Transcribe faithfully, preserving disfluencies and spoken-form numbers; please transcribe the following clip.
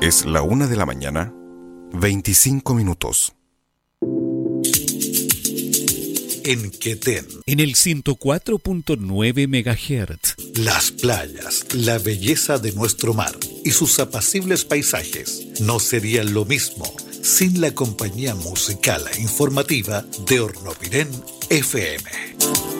Es la una de la mañana, veinticinco minutos. En Quetén, en el ciento cuatro punto nueve megahertz. Las playas, la belleza de nuestro mar y sus apacibles paisajes no serían lo mismo sin la compañía musical e informativa de Hornopiren F M.